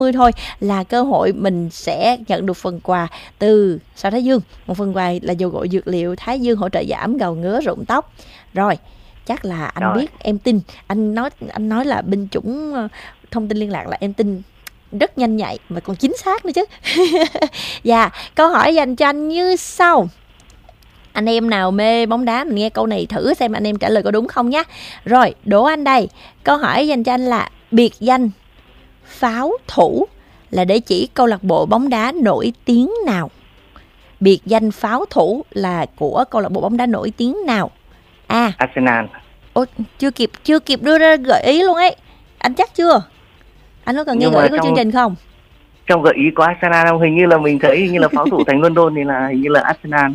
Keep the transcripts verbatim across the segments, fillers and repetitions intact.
thôi là cơ hội mình sẽ nhận được phần quà từ Sao Thái Dương. Một phần quà là dầu gội dược liệu Thái Dương hỗ trợ giảm gầu ngứa rụng tóc. Rồi, chắc là anh Rồi, biết, em tin. Anh nói anh nói là binh chủng ờ, thông tin liên lạc là em tin rất nhanh nhạy và còn chính xác nữa chứ. Dạ, câu hỏi dành cho anh như sau. Anh em nào mê bóng đá mình nghe câu này thử xem anh em trả lời có đúng không nhé. Rồi, đố anh đây. Câu hỏi dành cho anh là biệt danh pháo thủ là để chỉ câu lạc bộ bóng đá nổi tiếng nào? Biệt danh pháo thủ là của câu lạc bộ bóng đá nổi tiếng nào? A. Arsenal. Ôi, chưa kịp chưa kịp đưa ra gợi ý luôn ấy. Anh chắc chưa? Anh có cần nghe Nhưng gợi mà ý của trong chương trình không? trong gợi ý có Arsenal không? Hình như là mình thấy hình như là pháo thủ thành London thì là hình như là Arsenal.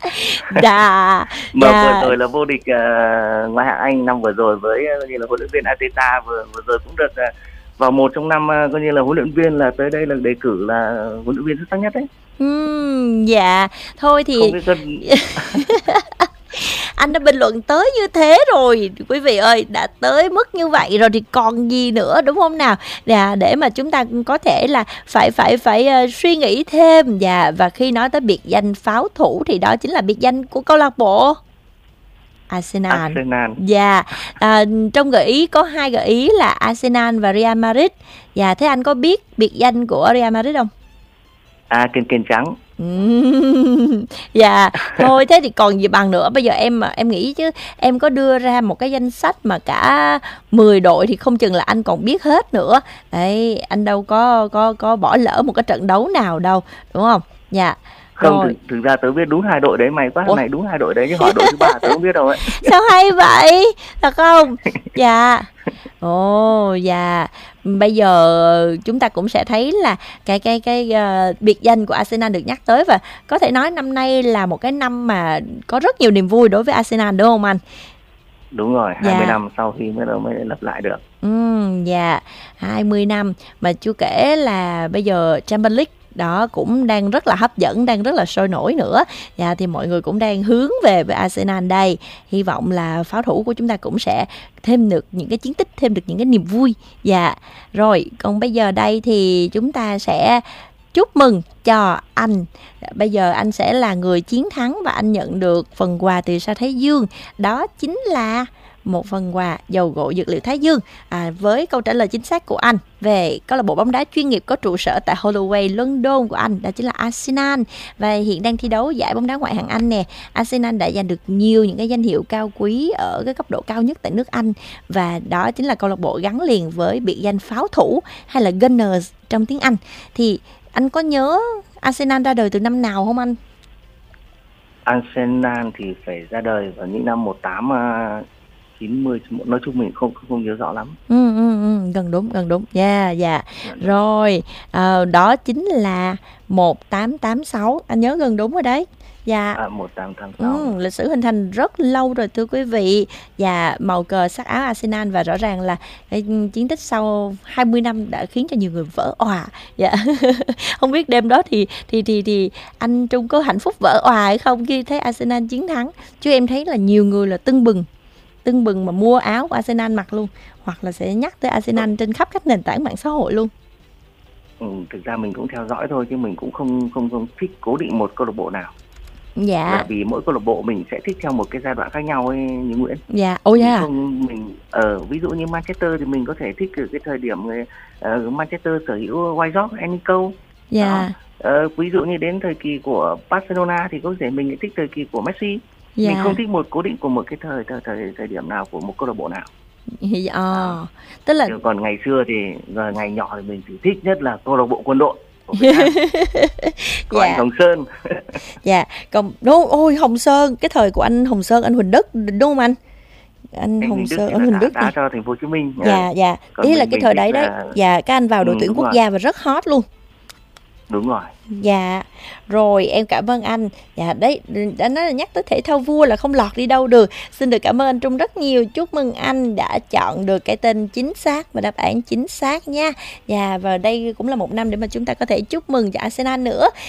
Dạ, Mà vừa dạ. rồi là vô địch uh, ngoại hạng Anh năm vừa rồi với uh, như là huấn luyện viên Arteta, vừa vừa rồi cũng được uh, vào một trong năm uh, coi như là huấn luyện viên là tới đây là đề cử là huấn luyện viên xuất sắc nhất đấy. Ừm, dạ. Thôi thì Không biết cần anh đã bình luận tới như thế rồi, quý vị ơi, đã tới mức như vậy rồi thì còn gì nữa, đúng không nào? Dạ, để mà chúng ta có thể là phải phải phải uh, suy nghĩ thêm. Dạ, và khi nói tới biệt danh pháo thủ thì đó chính là biệt danh của câu lạc bộ Arsenal. Arsenal. Dạ, à, trong gợi ý có hai gợi ý là Arsenal và Real Madrid. Dạ, thế anh có biết biệt danh của Real Madrid không? À, kền kền trắng. Ừm, Dạ, thôi thế thì còn gì bằng nữa. Bây giờ em mà em nghĩ chứ em có đưa ra một cái danh sách mà cả mười đội thì không chừng là anh còn biết hết nữa. Đấy, anh đâu có có có bỏ lỡ một cái trận đấu nào đâu, đúng không? Dạ. Không, Rồi. thực, thực ra tớ biết đúng hai đội đấy, mày quá, Ủa? này đúng hai đội đấy chứ hỏi đội thứ ba tớ không biết đâu ấy. Sao hay vậy? Thật không? Dạ. Ồ, dạ. Bây giờ chúng ta cũng sẽ thấy là cái cái cái uh, biệt danh của Arsenal được nhắc tới, và có thể nói năm nay là một cái năm mà có rất nhiều niềm vui đối với Arsenal, đúng không anh? Đúng rồi, hai mươi Dạ. năm sau khi mới mới lập lại được. Ừ, dạ, hai mươi năm mà chưa kể là bây giờ Champions League đó cũng đang rất là hấp dẫn, đang rất là sôi nổi nữa. Dạ, thì mọi người cũng đang hướng về với Arsenal đây. Hy vọng là pháo thủ của chúng ta cũng sẽ thêm được những cái chiến tích, thêm được những cái niềm vui. Dạ, rồi, còn bây giờ đây thì chúng ta sẽ chúc mừng cho anh. Bây giờ anh sẽ là người chiến thắng và anh nhận được phần quà từ Sao Thái Dương. Đó chính là một phần quà dầu gội dược liệu Thái Dương, à, với câu trả lời chính xác của anh về câu lạc bộ bóng đá chuyên nghiệp có trụ sở tại Holloway, London của anh, đó chính là Arsenal, và hiện đang thi đấu giải bóng đá ngoại hạng Anh nè. Arsenal đã giành được nhiều những cái danh hiệu cao quý ở cái cấp độ cao nhất tại nước Anh, và đó chính là câu lạc bộ gắn liền với biệt danh pháo thủ hay là Gunners trong tiếng Anh. Thì anh có nhớ Arsenal ra đời từ năm nào không anh? Arsenal thì phải ra đời vào những năm một tám chín mươi, nói chung mình không không, không nhớ rõ lắm. Ừ, ừ, ừ, gần đúng, gần đúng. Dạ, dạ. Rồi, à, đó chính là một tám tám sáu. Anh nhớ gần đúng rồi đấy. Dạ. À, một tám tám sáu. Ừ, lịch sử hình thành rất lâu rồi thưa quý vị. Và màu cờ sắc áo Arsenal, và rõ ràng là cái chiến tích sau hai mươi năm đã khiến cho nhiều người vỡ òa. Dạ. Không biết đêm đó thì thì thì thì anh Trung có hạnh phúc vỡ òa hay không khi thấy Arsenal chiến thắng? Chứ em thấy là nhiều người là tưng bừng tưng bừng mà mua áo của Arsenal mặc luôn, hoặc là sẽ nhắc tới Arsenal trên khắp các nền tảng mạng xã hội luôn. Ừ, thực ra mình cũng theo dõi thôi chứ mình cũng không không không thích cố định một câu lạc bộ nào. Dạ. Là vì mỗi câu lạc bộ mình sẽ thích theo một cái giai đoạn khác nhau ấy, như Nguyễn. Dạ. Ôi dạ. Không, mình ở uh, ví dụ như Manchester thì mình có thể thích từ cái thời điểm uh, Manchester sở hữu White Rock, Nico. Dạ. Uh, ví dụ như đến thời kỳ của Barcelona thì có thể mình lại thích thời kỳ của Messi. Dạ. Mình không thích một cố định của một cái thời thời thời, thời điểm nào của một câu lạc bộ nào. Dạ. À, tức là còn ngày xưa thì giờ ngày nhỏ thì mình chỉ thích nhất là câu lạc bộ Quân đội. Của dạ. anh Hồng Sơn. Dạ, còn đúng, ôi Hồng Sơn, cái thời của anh Hồng Sơn, anh Huỳnh Đức đúng không anh? Anh, anh Hồng Sơn, anh Huỳnh Đức đã cho Thành phố Hồ Chí Minh. Dạ, dạ. Còn ý là cái thời đấy đấy. Là... Dạ, các anh vào đội ừ, tuyển quốc rồi. Gia và rất hot luôn. Đúng rồi. Dạ, rồi em cảm ơn anh. Dạ, đấy, đã nói là nhắc tới thể thao vua là không lọt đi đâu được. Xin được cảm ơn anh Trung rất nhiều. Chúc mừng anh đã chọn được cái tên chính xác và đáp án chính xác nha. Dạ, và đây cũng là một năm để mà chúng ta có thể chúc mừng cho Arsenal nữa.